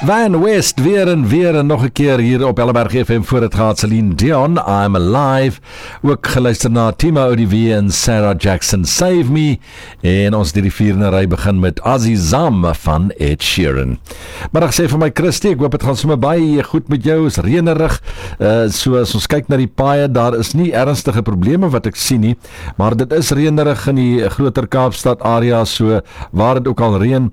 Van West weer en nog 'n keer hier op Helleberg FM voor het gaat Celine Dion, I'm Alive. Ook geluister na Timo Olivier en Sarah Jackson, Save Me. En ons die vierde ry begin met Azizam van Ed Sheeran. Maar ek sê vir my Christie, ek hoop het gaan sommer baie goed met jou, is reënerig. So as ons kyk na die paaie, daar is nie ernstige probleme wat ek sien nie, maar dit is reënerig in die groter Kaapstad area, so waar dit ook al reën,